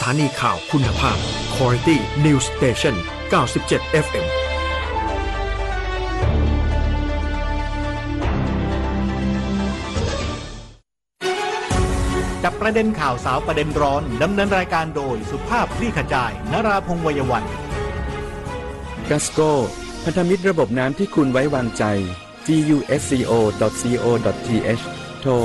ถานีข่าวคุณภาพ Quality News Station 97 FM จับประเด็นข่าวสาวประเด็นร้อนดำเนินรายการโดยสุภาพคลี่ขจายนราพงษ์ วัยวัฒน์กัสโก้พันธมิตรระบบน้ำที่คุณไว้วางใจ gusco.co.th โทร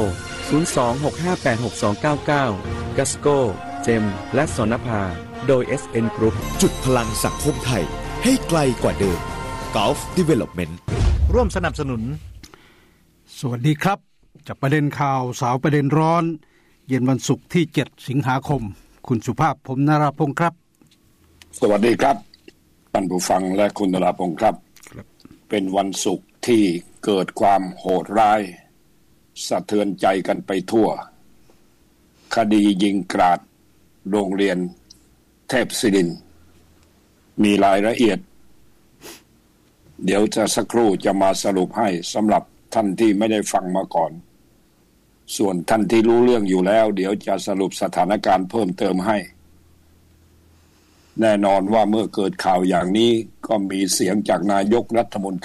026586299 กัสโก้เจมและสนภาโดย SN Group จุดพลังสังคมไทยให้ไกลกว่าเดิม Gulf Development ร่วมสนับสนุนสวัสดีครับจับประเด็นข่าวสาวประเด็นร้อนเย็นวันศุกร์ที่7สิงหาคมคุณสุภาพผมนราพงษ์ครับสวัสดีครับท่านผู้ฟังและคุณนราพงษ์ครับเป็นวันศุกร์ที่เกิดความโหดร้ายสะเทือนใจกันไปทั่วคดียิงกราดโรงเรียนเทพศิรินทร์มีรายละเอียดเดี๋ยวจะสักครู่จะมาสรุปให้สำหรับท่านที่ไม่ได้ฟังมาก่อนส่วนท่านที่รู้เรื่องอยู่แล้วเดี๋ยวจะสรุปสถานการณ์เพิ่มเติมให้แน่นอนว่าเมื่อเกิดข่าวอย่างนี้ก็มีเสียงจากนายกรัฐมนต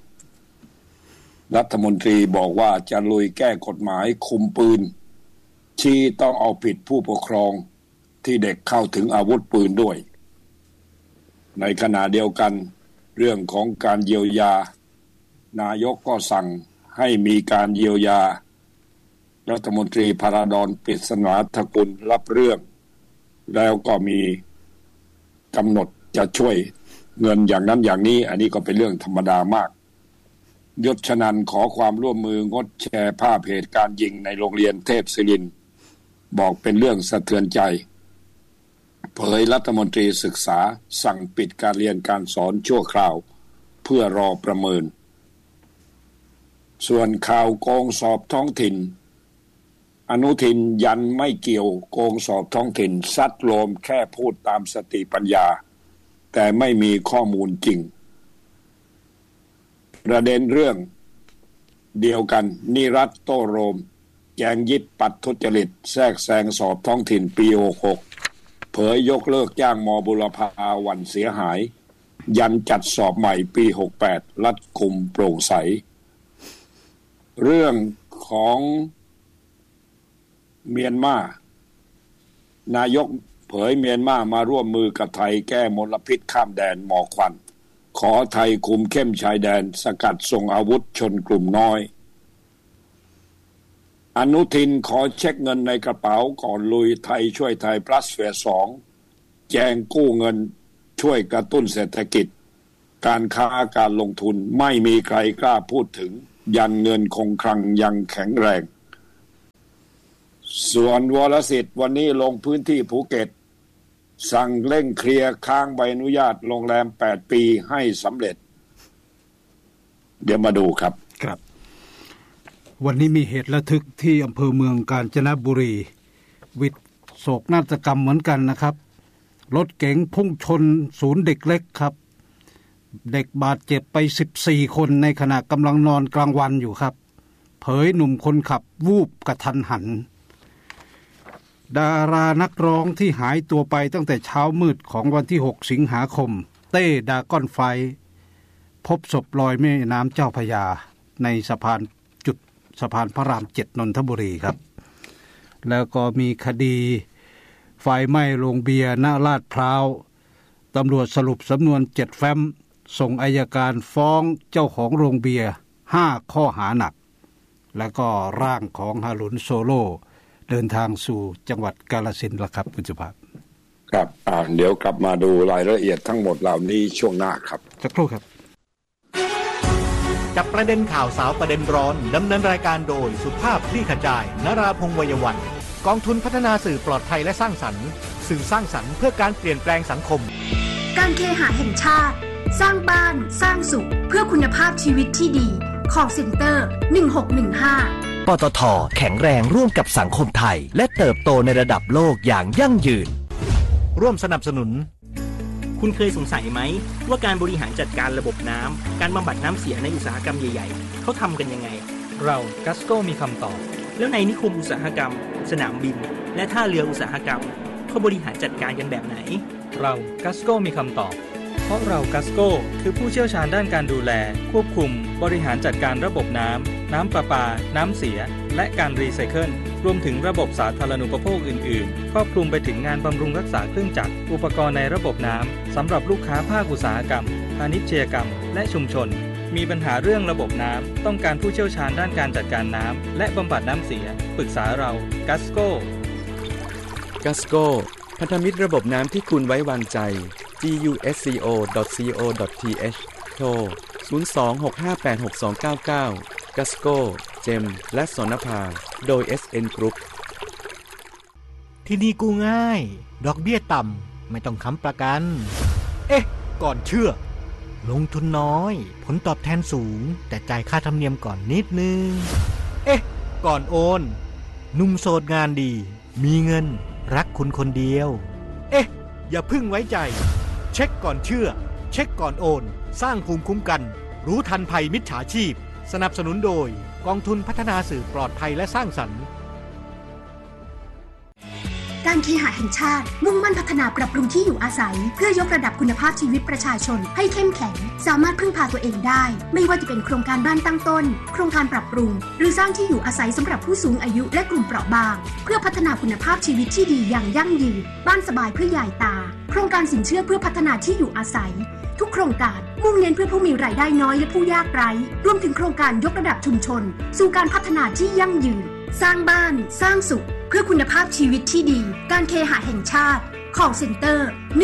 รีบอกว่าจะลุยแก้กฎหมายคุมปืนชี้ต้องเอาผิดผู้ปกครองที่เด็กเข้าถึงอาวุธปืนด้วยในขณะเดียวกันเรื่องของการเยียวยานายกก็สั่งให้มีการเยียวยารัฐมนตรีพาราดอนปริศนาธกุลรับเรื่องแล้วก็มีกำหนดจะช่วยเงินอย่างนั้นอย่างนี้อันนี้ก็เป็นเรื่องธรรมดามากยศชนันขอความร่วมมืองดแชร์ภาพเหตุการณ์ยิงในโรงเรียนเทพศิรินทร์บอกเป็นเรื่องสะเทือนใจเผยรัฐมนตรีศึกษาสั่งปิดการเรียนการสอนชั่วคราวเพื่อรอประเมินส่วนข่าวโกงสอบท้องถิ่นอนุทินยันไม่เกี่ยวโกงสอบท้องถิ่นซัดโลมแค่พูดตามสติปัญญาแต่ไม่มีข้อมูลจริงประเด็นเรื่องเดียวกันนิรัตน์โต้โรมแจงยิบปัดทุจริตแทรกแซงสอบท้องถิ่นปี66เผยยกเลิกจ้างม.บุรพาวันเสียหายยันจัดสอบใหม่ปี68รัดกุมโปร่งใสเรื่องของเมียนมานายกเผยเมียนมาร่วมมือกับไทยแก้มลพิษข้ามแดนหมอกควันขอไทยคุมเข้มชายแดนสกัดส่งอาวุธชนกลุ่มน้อยอนุทินขอเช็คเงินในกระเป๋าก่อนลุยไทยช่วยไทย plus เฟส 2แจงกู้เงินช่วยกระตุ้นเศรษฐกิจการค้าการลงทุนไม่มีใครกล้าพูดถึงยันเงินคงคลังยังแข็งแรงส่วนวรสิทธิ์วันนี้ลงพื้นที่ภูเก็ตสั่งเร่งเคลียร์ค้างใบอนุญาตโรงแรม8ปีให้สำเร็จเดี๋ยวมาดูครับครับวันนี้มีเหตุระทึกที่อำเภอเมืองกาญจนบุรีวิทย์โศกนาฏกรรมเหมือนกันนะครับรถเก๋งพุ่งชนศูนย์เด็กเล็กครับเด็กบาดเจ็บไป14คนในขณะกำลังนอนกลางวันอยู่ครับเผยหนุ่มคนขับวูบกระทันหันดารานักร้องที่หายตัวไปตั้งแต่เช้ามืดของวันที่6สิงหาคมเต้ดากอนไฟพบศพลอยแม่น้ำเจ้าพระยาในสะพานพระราม7นนทบุรีครับแล้วก็มีคดีไฟไหม้โรงเบียร์ณลาดพร้าวตำรวจสรุปสำนวน7แฟ้มส่งอัยการฟ้องเจ้าของโรงเบียร์5ข้อหาหนักแล้วก็ร่างของฮารุนโซโลเดินทางสู่จังหวัดกาฬสินธุ์ละครับคุณสุภาพครับเดี๋ยวกลับมาดูรายละเอียดทั้งหมดเหล่านี้ช่วงหน้าครับสักครู่ครับจับประเด็นข่าวสาวประเด็นร้อนดำเนินรายการโดยสุภาพคลี่ขจายนราพงษ์ วัยวัฒน์กองทุนพัฒนาสื่อปลอดภัยและสร้างสรรค์สื่อสร้างสรรค์เพื่อการเปลี่ยนแปลงสังคมการเคหะแห่งชาติสร้างบ้านสร้างสุขเพื่อคุณภาพชีวิตที่ดีcall center 1615 ปตท.แข็งแรงร่วมกับสังคมไทยและเติบโตในระดับโลกอย่างยั่งยืนร่วมสนับสนุนคุณเคยสงสัยไหมว่าการบริหารจัดการระบบน้ำการบำบัดน้ำเสียในอุตสาหกรรมใหญ่ๆเขาทำกันยังไงเรากัสโก้มีคำตอบแล้วในนิคมอุตสาหกรรมสนามบินและท่าเรืออุตสาหกรรมเขเขาบริหารจัดการกันแบบไหนเรากัสโกมีคำตอบเพราะเรากัสโกคือผู้เชี่ยวชาญด้านการดูแลควบคุมบริหารจัดการระบบน้ำประปาน้ำเสียและการรีไซเคิลรวมถึงระบบสาธารณูปโภคอื่นๆครอบคลุมไปถึงงานบำรุงรักษาเครื่องจักรอุปกรณ์ในระบบน้ำสำหรับลูกค้าภาคอุตสาหกรรมพาณิชยกรรมและชุมชนมีปัญหาเรื่องระบบน้ำต้องการผู้เชี่ยวชาญด้านการจัดการน้ำและบำบัดน้ำเสียปรึกษาเรากัสโกพันธมิตรระบบน้ำที่คุณไว้วางใจ gusco.co.th โทร 026586299 Gasco เจมและสนภาโดย SN Group ที่นี่กู้ง่ายดอกเบี้ยต่ำไม่ต้องค้ำประกันก่อนเชื่อลงทุนน้อยผลตอบแทนสูงแต่จ่ายค่าธรรมเนียมก่อนนิดนึงก่อนโอนหนุ่มโสดงานดีมีเงินรักคุณคนเดียวอย่าพึ่งไว้ใจเช็คก่อนเชื่อเช็คก่อนโอนสร้างภูมิคุ้มกันรู้ทันภัยมิจฉาชีพสนับสนุนโดยกองทุนพัฒนาสื่อปลอดภัยและสร้างสรรค์การเคหะแห่งชาติมุ่งมั่นพัฒนาปรับปรุงที่อยู่อาศัยเพื่อยกระดับคุณภาพชีวิตประชาชนให้เข้มแข็งสามารถพึ่งพาตัวเองได้ไม่ว่าจะเป็นโครงการบ้านตั้งต้นโครงการปรับปรุงหรือสร้างที่อยู่อาศัยสำหรับผู้สูงอายุและกลุ่มเปราะบางเพื่อพัฒนาคุณภาพชีวิตที่ดีอย่างยั่งยืนบ้านสบายเพื่อยายตาโครงการสินเชื่อเพื่อพัฒนาที่อยู่อาศัยทุกโครงการมุ่งเน้นเพื่อผู้มีรายได้น้อยและผู้ยากไร้รวมถึงโครงการยกระดับชุมชนสู่การพัฒนาที่ยั่งยืนสร้างบ้านสร้างสุขเพื่อคุณภาพชีวิตที่ดีการเคหะแห่งชาติ Call Center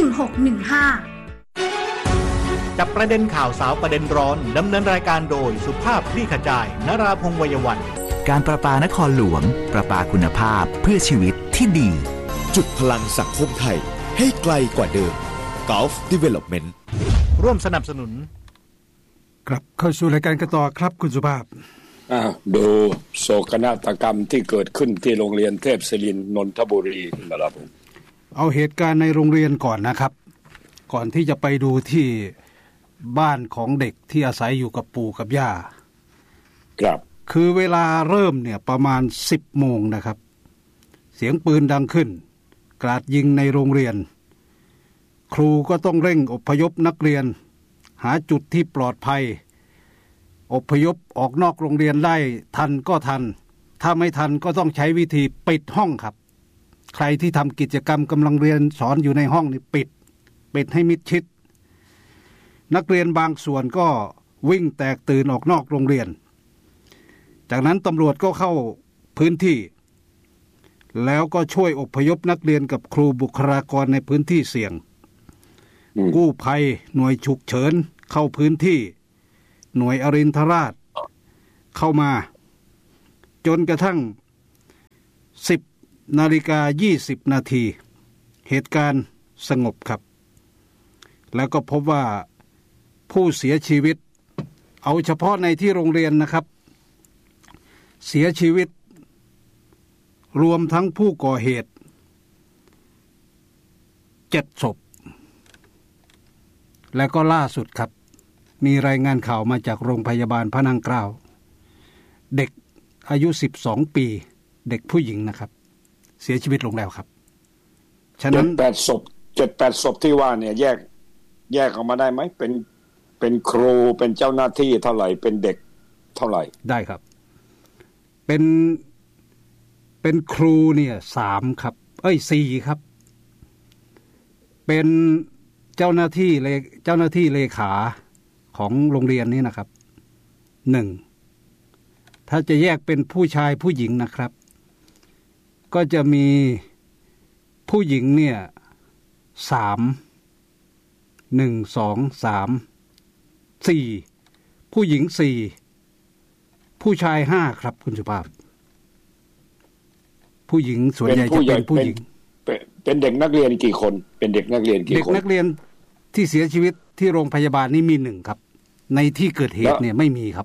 1615 จับประเด็นข่าวสาวประเด็นร้อนดำเนินรายการโดยสุภาพคลี่ขจายนราพงษ์วัยวันการประปานครหลวงประปาคุณภาพเพื่อชีวิตที่ดีจุดพลังสังคมไทยให้ไกลกว่าเดิม Gulf Development ร่วมสนับสนุนกลับเข้าสู่รายการกันต่อครับคุณสุภาพดูโศกนาฏกรรมที่เกิดขึ้นที่โรงเรียนเทพศิรินทร์นนทบุรีนะครับผมเอาเหตุการณ์ในโรงเรียนก่อนนะครับก่อนที่จะไปดูที่บ้านของเด็กที่อาศัยอยู่กับปู่กับย่าครับคือเวลาเริ่มเนี่ยประมาณ 10 โมงนะครับเสียงปืนดังขึ้นกราดยิงในโรงเรียนครูก็ต้องเร่งอพยพนักเรียนหาจุดที่ปลอดภัยอพยพออกนอกโรงเรียนได้ทันก็ทันถ้าไม่ทันก็ต้องใช้วิธีปิดห้องครับใครที่ทำกิจกรรมกำลังเรียนสอนอยู่ในห้องนี่ปิดให้มิดชิดนักเรียนบางส่วนก็วิ่งแตกตื่นออกนอกโรงเรียนจากนั้นตำรวจก็เข้าพื้นที่แล้วก็ช่วยอพยพนักเรียนกับครูบุคลากรในพื้นที่เสี่ยงกู้ภัยหน่วยฉุกเฉินเข้าพื้นที่หน่วยอรินทราชเข้ามาจนกระทั่ง 10:20 น.เหตุการณ์สงบครับแล้วก็พบว่าผู้เสียชีวิตเอาเฉพาะในที่โรงเรียนนะครับเสียชีวิตรวมทั้งผู้ก่อเหตุ7 ศพและก็ล่าสุดครับมีรายงานข่าวมาจากโรงพยาบาลพระนั่งเกล้าเด็กอายุ12 ปีเด็กผู้หญิงนะครับเสียชีวิตลงแล้วครับฉะนั้น 7-8 ศพที่ว่าเนี่ยแยกออกมาได้ไหมเป็นครูเป็นเจ้าหน้าที่เท่าไหร่เป็นเด็กเท่าไหร่ได้ครับเป็นครูเนี่ย3ครับ4ครับเป็นเจ้าหน้าที่เลขาของโรงเรียนนี้นะครับ1ถ้าจะแยกเป็นผู้ชายผู้หญิงนะครับก็จะมีผู้หญิงเนี่ย3 1 2 3 4ผู้หญิง4ผู้ชาย5ครับคุณสุภาพผู้หญิงส่วนใหญ่จะเป็นผู้หญิงเป็นเด็กนักเรียนกี่คนเป็นเด็กนักเรียนกี่คนเด็กนักเรียนที่เสียชีวิตที่โรงพยาบาลนี่มี1ครับในที่เกิดเหตุเนี่ยไม่มีครับ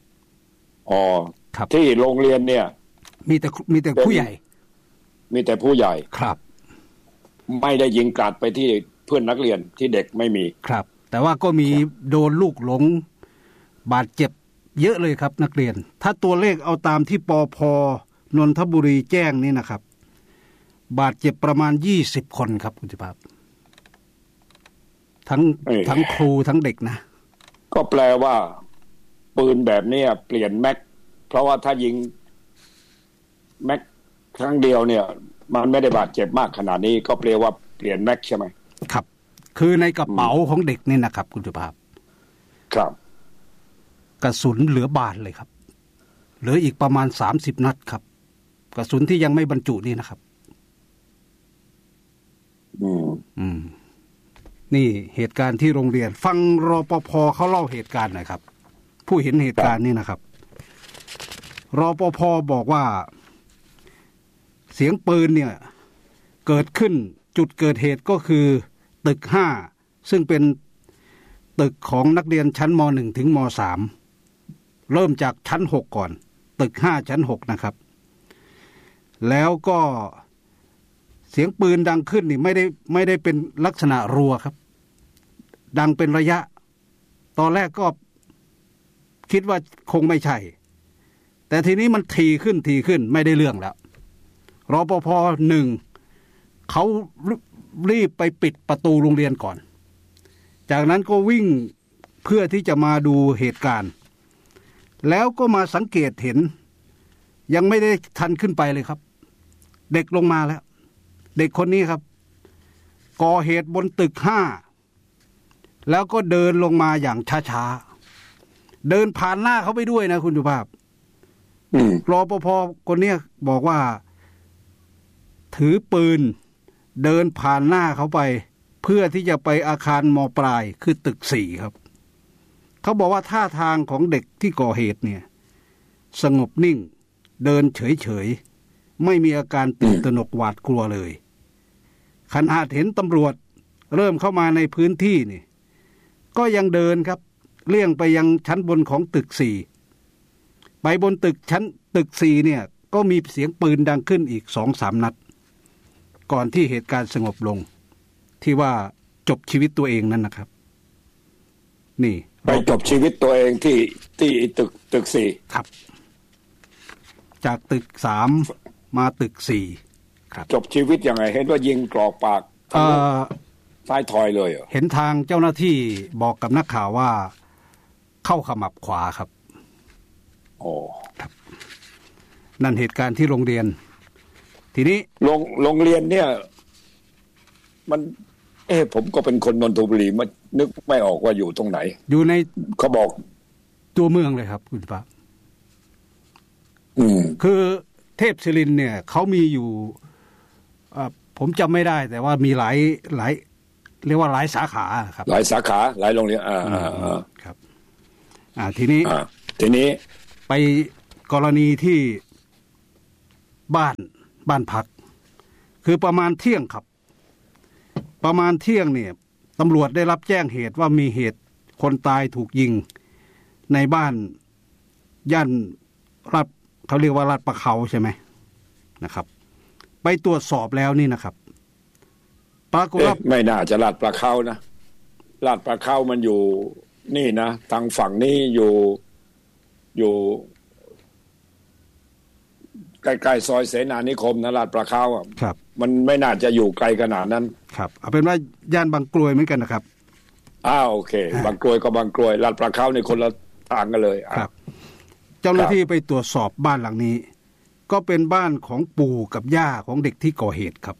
ครับที่โรงเรียนเนี่ยมีแต่ผู้ใหญ่มีแต่ผู้ใหญ่ครับไม่ได้ยิงกราดไปที่เพื่อนนักเรียนที่เด็กไม่มีครับแต่ว่าก็มีโดนลูกหลงบาดเจ็บเยอะเลยครับนักเรียนถ้าตัวเลขเอาตามที่ปภ.นนทบุรีแจ้งนี่นะครับบาดเจ็บประมาณ20 คนครับคุณจิภาพทั้งครูทั้งเด็กนะก็แปลว่าปืนแบบนี้เปลี่ยนแม็กเพราะว่าถ้ายิงแม็กครั้งเดียวเนี่ยมันไม่ได้บาดเจ็บมากขนาดนี้ก็แปลว่าเปลี่ยนแม็กใช่ไหมครับคือในกระเป๋าของเด็กนี่นะครับคุณจิภาพครับกระสุนเหลือบาทเลยครับเหลืออีกประมาณ30 นัดครับกระสุนที่ยังไม่บรรจุนี่นะครับนี่เหตุการณ์ที่โรงเรียนฟังรปภ.เขาเล่าเหตุการณ์หน่อยครับผู้เห็นเหตุการณ์นี่นะครับรปภ.บอกว่าเสียงปืนเนี่ยเกิดขึ้นจุดเกิดเหตุก็คือตึก5ซึ่งเป็นตึกของนักเรียนชั้นม.1 ถึงม.3 เริ่มจากชั้น6ก่อนตึก5ชั้น6นะครับแล้วก็เสียงปืนดังขึ้นนี่ไม่ได้เป็นลักษณะรัวครับดังเป็นระยะตอนแรกก็คิดว่าคงไม่ใช่แต่ทีนี้มันถี่ขึ้นไม่ได้เรื่องแล้วรปภ. 1เขารีบไปปิดประตูโรงเรียนก่อนจากนั้นก็วิ่งเพื่อที่จะมาดูเหตุการณ์แล้วก็มาสังเกตเห็นยังไม่ได้ทันขึ้นไปเลยครับเด็กลงมาแล้วเด็กคนนี้ครับก่อเหตุบนตึก5แล้วก็เดินลงมาอย่างช้าๆเดินผ่านหน้าเขาไปด้วยนะคุณสุภาพรปภ.คนนี้บอกว่าถือปืนเดินผ่านหน้าเขาไปเพื่อที่จะไปอาคารม.ปลายคือตึก4ครับเขาบอกว่าท่าทางของเด็กที่ก่อเหตุเนี่ยสงบนิ่งเดินเฉยๆไม่มีอาการตื่นตระหนกหวาดกลัวเลยขณะเห็นตำรวจเริ่มเข้ามาในพื้นที่นี่ก็ยังเดินครับเลี่ยงไปยังชั้นบนของตึก4ไปบนตึก4เนี่ยก็มีเสียงปืนดังขึ้นอีก 2-3 นัดก่อนที่เหตุการณ์สงบลงที่ว่าจบชีวิตตัวเองนั่นนะครับนี่ไปจบชีวิตตัวเองที่ตึก4 ครับจากตึก3มาตึก4ครับจบชีวิตยังไงเห็นว่ายิงกรอกปากท้ายทอยเลยเหรอเห็นทางเจ้าหน้าที่บอกกับนักข่าวว่าเข้าขมับขวาครับโอ้ครับนั่นเหตุการณ์ที่โรงเรียนทีนี้โรงเรียนเนี่ยมันผมก็เป็นคนนนทบุรีมานึกไม่ออกว่าอยู่ตรงไหนอยู่ในเขาบอกตัวเมืองเลยครับคุณป้าคือเทพศิรินทร์เนี่ยเขามีอยู่ผมจำไม่ได้แต่ว่ามีหลายเรียกว่าหลายสาขาครับหลายสาขาหลายโรงเรียนครับทีนี้ไปกรณีที่บ้านพักคือประมาณเที่ยงครับประมาณเที่ยงเนี่ยตำรวจได้รับแจ้งเหตุว่ามีเหตุคนตายถูกยิงในบ้านย่านเขาเรียกว่าลาดประเขาใช่ไหมนะครับไปตรวจสอบแล้วนี่นะครับปรากฏว่าไม่น่าจะลาดประเขานะลาดประเขามันอยู่นี่นะทางฝั่งนี้อยู่ใกล้ๆซอยเสนานิคมนะลาดประเขาอ่ะครับมันไม่น่าจะอยู่ไกลขนาดนั้นครับเอาเป็นว่าย่านบางกรวยเหมือนกันนะครับโอเคบางกรวยก็บางกรวยลาดประเขาในคนละทางกันเลยครับเจ้าหน้าที่ไปตรวจสอบบ้านหลังนี้ก็เป็นบ้านของปู่กับย่าของเด็กที่ก่อเหตุครับ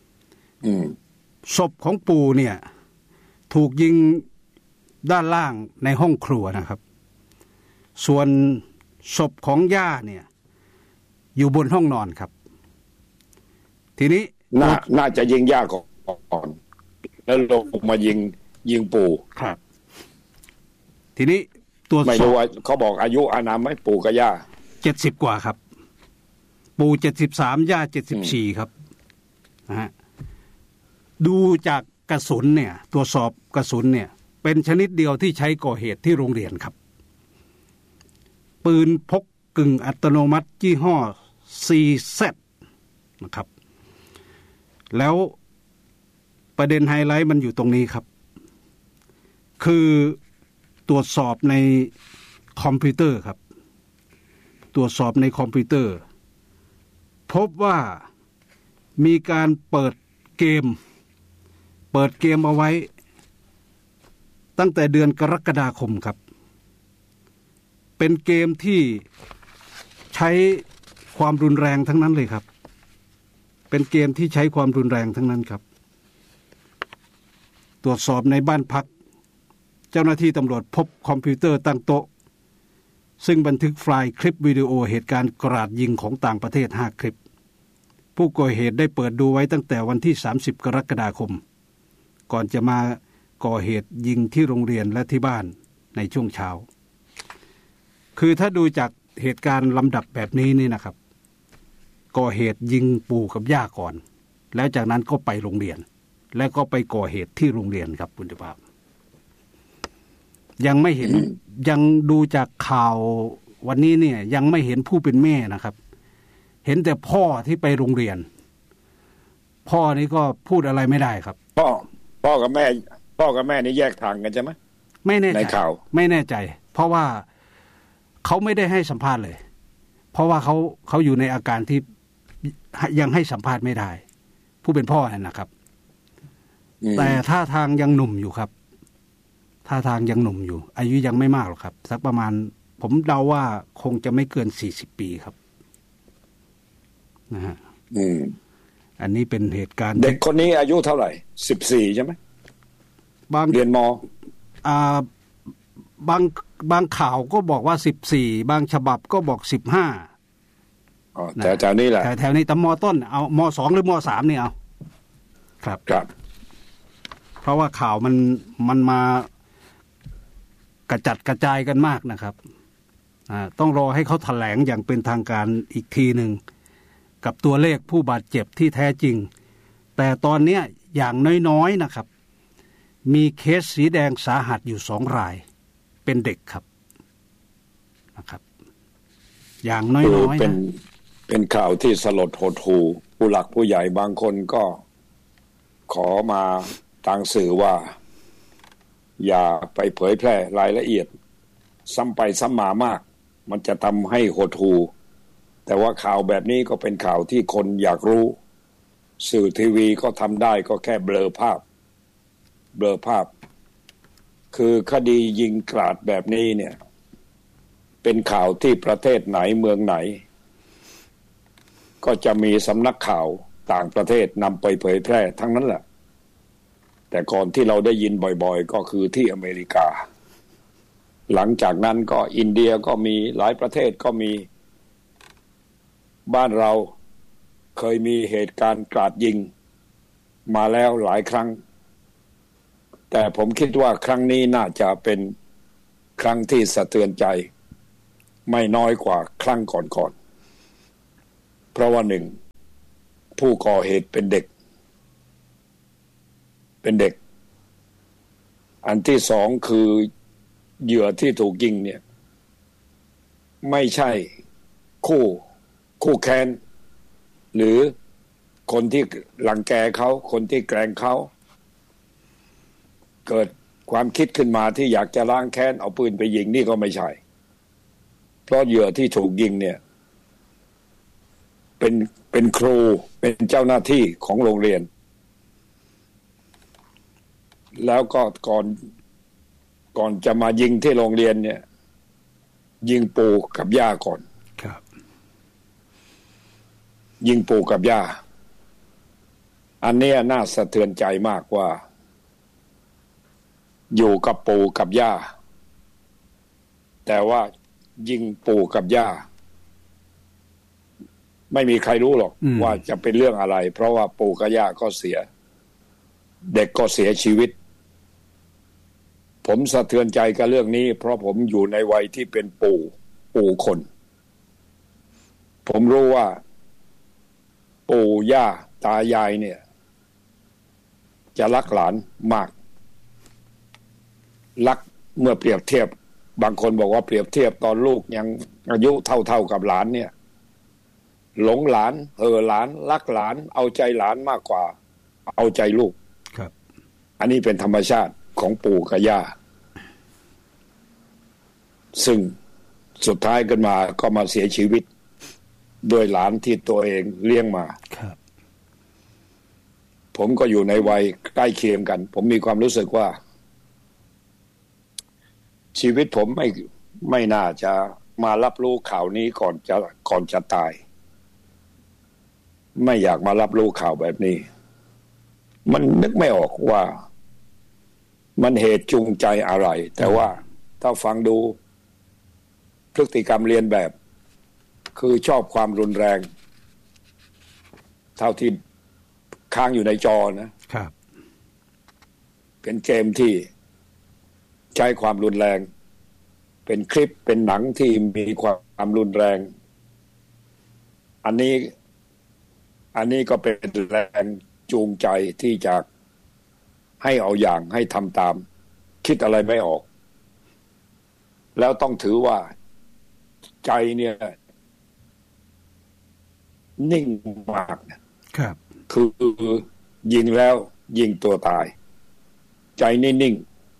ศพของปู่เนี่ยถูกยิงด้านล่างในห้องครัวนะครับส่วนศพของย่าเนี่ยอยู่บนห้องนอนครับทีนี้น่าจะยิงย่าก่อนแล้วลงมายิงปู่ครับทีนี้ตัวไม่รู้ว่าเขาบอกอายุอานามไหมปู่กับย่า 70กว่าครับปู่73ย่า74ครับนะฮะดูจากกระสุนเนี่ยตรวจสอบกระสุนเนี่ยเป็นชนิดเดียวที่ใช้ก่อเหตุที่โรงเรียนครับปืนพกกึ่งอัตโนมัติยี่ห้อ CZ นะครับแล้วประเด็นไฮไลท์มันอยู่ตรงนี้ครับคือตรวจสอบในคอมพิวเตอร์ครับตรวจสอบในคอมพิวเตอร์พบว่ามีการเปิดเกมเอาไว้ตั้งแต่เดือนกรกฎาคมครับเป็นเกมที่ใช้ความรุนแรงทั้งนั้นเลยครับเป็นเกมที่ใช้ความรุนแรงทั้งนั้นครับตรวจสอบในบ้านพักเจ้าหน้าที่ตำรวจพบคอมพิวเตอร์ตั้งโต๊ะซึ่งบันทึกไฟล์คลิปวิดีโอเหตุการณ์กราดยิงของต่างประเทศ5คลิปผู้ก่อเหตุได้เปิดดูไว้ตั้งแต่วันที่30กรกฎาคมก่อนจะมาก่อเหตุยิงที่โรงเรียนและที่บ้านในช่วงเช้าคือถ้าดูจากเหตุการณ์ลำดับแบบนี้นี่นะครับก่อเหตุยิงปู่กับย่าก่อนแล้วจากนั้นก็ไปโรงเรียนแล้วก็ไปก่อเหตุที่โรงเรียนครับคุณภาพยังไม่เห็น ยังดูจากข่าววันนี้เนี่ยยังไม่เห็นผู้เป็นแม่นะครับเห็นแต่พ่อที่ไปโรงเรียนพ่อนี่ก็พูดอะไรไม่ได้ครับพ่อกับแม่นี่แยกทางกันใช่ไหมไม่แน่ใจในข่าวไม่แน่ใจเพราะว่าเขาไม่ได้ให้สัมภาษณ์เลยเพราะว่าเขาอยู่ในอาการที่ยังให้สัมภาษณ์ไม่ได้ผู้เป็นพ่อนะครับแต่ท่าทางยังหนุ่มอยู่ครับท่าทางยังหนุ่มอยู่อายุยังไม่มากหรอกครับสักประมาณผมเดาว่าคงจะไม่เกิน40ปีครับนะฮะอันนี้เป็นเหตุการณ์เด็กคนนี้อายุเท่าไหร่14ใช่ไหมเรียนม. บางข่าวก็บอกว่า14บางฉบับก็บอก15 อ๋อแถวนี้แหละแถวนี้แต่ม.ต้นเอาม.2หรือม.3นี่เอาครับเพราะว่าข่าวมันมากระจัดกระจายกันมากนะครับต้องรอให้เขาแถลงอย่างเป็นทางการอีกทีหนึ่งกับตัวเลขผู้บาดเจ็บที่แท้จริงแต่ตอนนี้อย่างน้อยๆนะครับมีเคสสีแดงสาหัสอยู่2รายเป็นเด็กครับนะครับอย่างน้อยๆเป็นข่าวที่สลดหดหู่ผู้หลักผู้ใหญ่บางคนก็ขอมาทางสื่อว่าอย่าไปเผยแพร่รายละเอียดซ้ำไปซ้ำมามากมันจะทำให้หดหู่แต่ว่าข่าวแบบนี้ก็เป็นข่าวที่คนอยากรู้สื่อทีวีก็ทำได้ก็แค่เบลอภาพคือคดียิงกราดแบบนี้เนี่ยเป็นข่าวที่ประเทศไหนเมืองไหนก็จะมีสำนักข่าวต่างประเทศนำไปเผยแพร่ทั้งนั้นแหละแต่ก่อนที่เราได้ยินบ่อยๆก็คือที่อเมริกาหลังจากนั้นก็อินเดียก็มีหลายประเทศก็มีบ้านเราเคยมีเหตุการณ์กราดยิงมาแล้วหลายครั้งแต่ผมคิดว่าครั้งนี้น่าจะเป็นครั้งที่สะเทือนใจไม่น้อยกว่าครั้งก่อนๆเพราะว่า1ผู้ก่อเหตุเป็นเด็กอันที่2คือเหยื่อที่ถูกยิงเนี่ยไม่ใช่คู่แค้นหรือคนที่รังแกเขาคนที่แกล้งเขาเกิดความคิดขึ้นมาที่อยากจะล้างแค้นเอาปืนไปยิงนี่ก็ไม่ใช่เพราะเหยื่อที่ถูกยิงเนี่ยเป็นครูเป็นเจ้าหน้าที่ของโรงเรียนแล้วก็ก่อนจะมายิงที่โรงเรียนเนี่ยยิงปู่กับย่าก่อนครับยิงปู่กับย่าอันนี้น่าสะเทือนใจมากว่าอยู่กับปู่กับย่าแต่ว่ายิงปู่กับย่าไม่มีใครรู้หรอกว่าจะเป็นเรื่องอะไรเพราะว่าปู่กับย่าก็เสียเด็กก็เสียชีวิตผมสะเทือนใจกับเรื่องนี้เพราะผมอยู่ในวัยที่เป็นปู่คนผมรู้ว่าปู่ย่าตายายเนี่ยจะรักหลานมากรักเมื่อเปรียบเทียบบางคนบอกว่าเปรียบเทียบตอนลูกยังอายุเท่ากับหลานเนี่ยหลงหลานหลานรักหลานเอาใจหลานมากกว่าเอาใจลูกครับอันนี้เป็นธรรมชาติของปู่กับย่าซึ่งสุดท้ายขึ้นมาก็มาเสียชีวิตโดยหลานที่ตัวเองเลี้ยงมาครับผมก็อยู่ในวัยใกล้เคียงกัน ผมมีความรู้สึกว่าชีวิตผมไม่น่าจะมารับรู้ข่าวนี้ก่อนจะตายไม่อยากมารับรู้ข่าวแบบนี้มันนึกไม่ออกว่ามันเหตุจูงใจอะไรแต่ว่าถ้าฟังดูพฤติกรรมเรียนแบบคือชอบความรุนแรงเท่าที่ค้างอยู่ในจอนะครับเป็นเกมที่ใช้ความรุนแรงเป็นคลิปเป็นหนังที่มีความรุนแรงอันนี้ก็เป็นแรงจูงใจที่จะให้เอาอย่างให้ทำตามคิดอะไรไม่ออกแล้วต้องถือว่าใจเนี่ยนิ่งมากนะครับคือยิงแล้วยิงตัวตายใจนิ่ง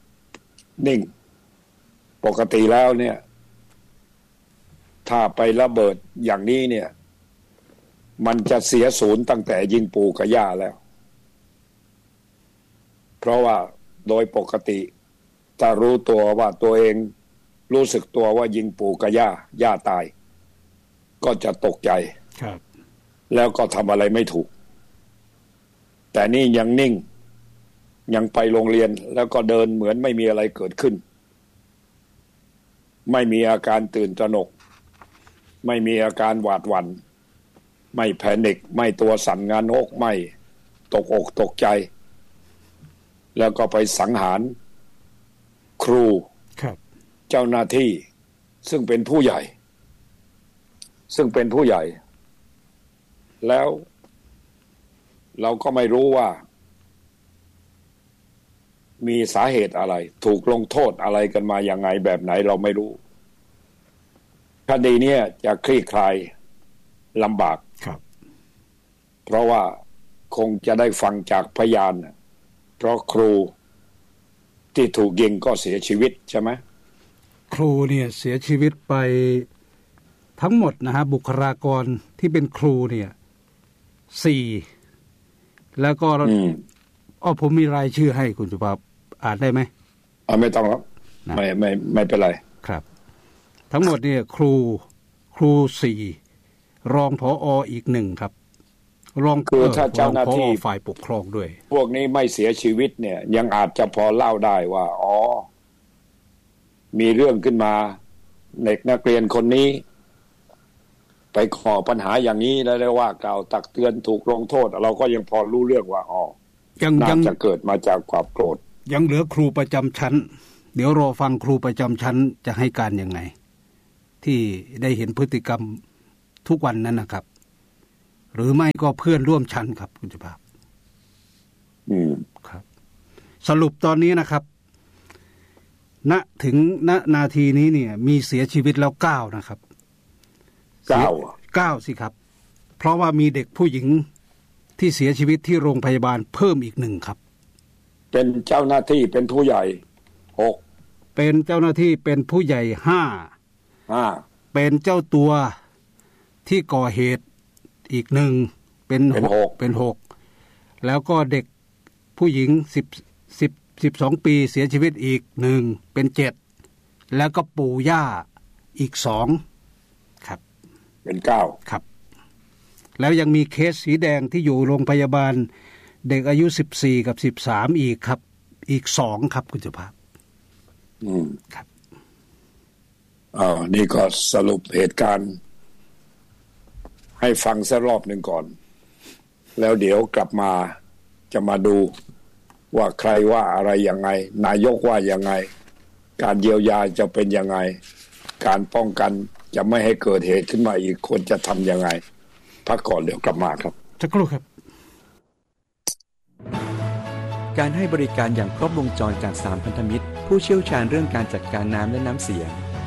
ปกติแล้วเนี่ยถ้าไประเบิดอย่างนี้เนี่ยมันจะเสียศูนย์ตั้งแต่ยิงปู่กับย่าแล้วเพราะว่าโดยปกติถ้ารู้ตัวว่าตัวเองรู้สึกตัวว่ายิงปู่กับย่าตายก็จะตกใจครับแล้วก็ทำอะไรไม่ถูกแต่นี่ยังนิ่งยังไปโรงเรียนแล้วก็เดินเหมือนไม่มีอะไรเกิดขึ้นไม่มีอาการตื่นตระหนกไม่มีอาการหวาดหวั่นไม่แพนิคไม่ตัวสั่นงานอกไม่ตกอกตกใจแล้วก็ไปสังหารครูเจ้าหน้าที่ซึ่งเป็นผู้ใหญ่แล้วเราก็ไม่รู้ว่ามีสาเหตุอะไรถูกลงโทษอะไรกันมาอย่างไงแบบไหนเราไม่รู้คดีนี้จะคลี่คลายลำบากครับเพราะว่าคงจะได้ฟังจากพยานเพราะครูที่ถูกยิงก็เสียชีวิตใช่ไหมครูเนี่ยเสียชีวิตไปทั้งหมดนะฮะบุคลากรที่เป็นครูเนี่ย4แล้วก็ผมมีรายชื่อให้คุณสุภาพอ่านได้ไหมไม่ต้องแล้วไม่เป็นไรครับทั้งหมดเนี่ยครู4รองผอ.อีก1ครับรองคือถ้าเจ้าหน้าที่ฝ่ายปกครองด้วยพวกนี้ไม่เสียชีวิตเนี่ยยังอาจจะพอเล่าได้ว่ามีเรื่องขึ้นมาเด็กนักเรียนคนนี้ไปขอปัญหาอย่างนี้แล้วได้ว่ากล่าวตักเตือนถูกลงโทษเราก็ยังพอรู้เรื่องว่าน่าจะเกิดมาจากความโกรธยังเหลือครูประจำชั้นเดี๋ยวรอฟังครูประจำชั้นจะให้การยังไงที่ได้เห็นพฤติกรรมทุกวันนั้นนะครับหรือไม่ก็เพื่อนร่วมชั้นครับคุณสุภาพครับสรุปตอนนี้นะครับถึงนาทีนี้เนี่ยมีเสียชีวิตแล้ว9นะครับ9สิครับเพราะว่ามีเด็กผู้หญิงที่เสียชีวิตที่โรงพยาบาลเพิ่มอีก1ครับเป็นเจ้าหน้าที่เป็นผู้ใหญ่6 เป็นเจ้าหน้าที่เป็นผู้ใหญ่5เป็นเจ้าตัวที่ก่อเหตุอีก1เป็น6แล้วก็เด็กผู้หญิง12ปีเสียชีวิตอีก1เป็น7แล้วก็ปู่ย่าอีก2ครับเป็น9 ครับแล้วยังมีเคสสีแดงที่อยู่โรงพยาบาลเด็กอายุ14กับ13อีกครับอีก2ครับคุณสุภาพครับนี่ก็สรุปเหตุการณ์ให้ฟังสักรอบหนึ่งก่อนแล้วเดี๋ยวกลับมาจะมาดูว่าใครว่าอะไรยังไงนายกว่ายังไงการเยียวยาจะเป็นยังไงการป้องกันจะไม่ให้เกิดเหตุขึ้นมาอีกควรจะทำยังไงพักก่อนเดี๋ยวกลับมาครับสักครู่ครับการให้บริการอย่างครบวงจรจาก3พันธมิตรผู้เชี่ยวชาญเรื่องการจัดการน้ำและน้ำเสีย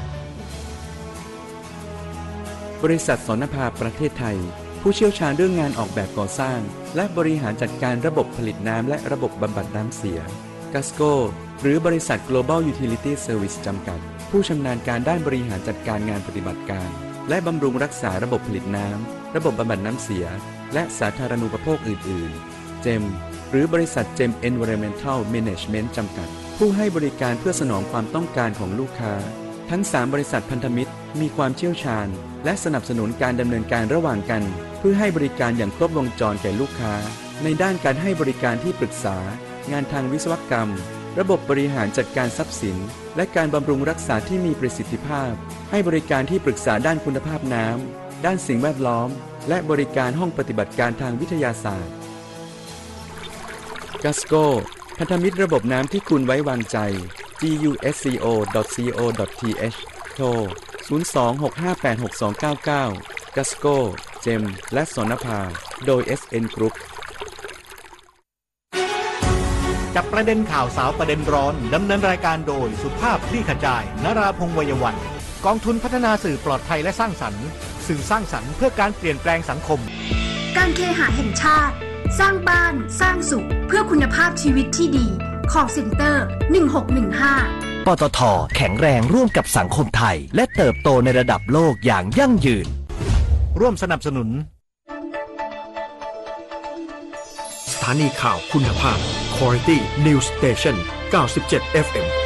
บริษัทสนภาประเทศไทยผู้เชี่ยวชาญเรื่องงานออกแบบก่อสร้างและบริหารจัดการระบบผลิตน้ำและระบบบำบัดน้ำเสียกัสโกหรือบริษัท Global Utility Service จำกัดผู้ชำนาญการด้านบริหารจัดการงานปฏิบัติการและบำรุงรักษาระบบผลิตน้ำระบบบำบัดน้ำเสียและสาธารณูปโภคอื่นๆเจมหรือบริษัท GEM Environmental Management จำกัดผู้ให้บริการเพื่อสนองความต้องการของลูกค้าทั้ง3บริษัทพันธมิตรมีความเชี่ยวชาญและสนับสนุนการดำเนินการระหว่างกันเพื่อให้บริการอย่างครบวงจรแก่ลูกค้าในด้านการให้บริการที่ปรึกษางานทางวิศวกรรมระบบบริหารจัดการทรัพย์สินและการบำรุงรักษาที่มีประสิทธิภาพให้บริการที่ปรึกษาด้านคุณภาพน้ำด้านสิ่งแวดล้อมและบริการห้องปฏิบัติการทางวิทยาศาสตร์ Gasco พันธมิตรระบบน้ำที่คุณไว้วางใจ gusco.co.th โทร 026586299 Gasco GEM และสนภาโดย SN Group จับประเด็นข่าวสาวประเด็นร้อนดำเนินรายการโดยสุภาพคลี่ขจายนราพงษ์ วัยวันกองทุนพัฒนาสื่อปลอดภัยและสร้างสรรค์สื่อสร้างสรรค์เพื่อการเปลี่ยนแปลงสังคมการเคหะแห่งชาติสร้างบ้านสร้างสุขเพื่อคุณภาพชีวิตที่ดีcall center 1615 ปตท.แข็งแรงร่วมกับสังคมไทยและเติบโตในระดับโลกอย่างยั่งยืนร่วมสนับสนุนสถานีข่าวคุณภาพ Quality News Station 97 FM